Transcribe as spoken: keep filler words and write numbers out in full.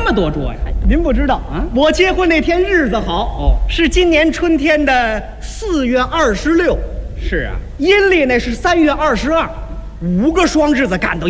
么多桌呀？ 您不知道啊我结婚那天日子好哦是今年春天的四月二十六， 是啊， 阴历那是三月二十二，五个双日子赶到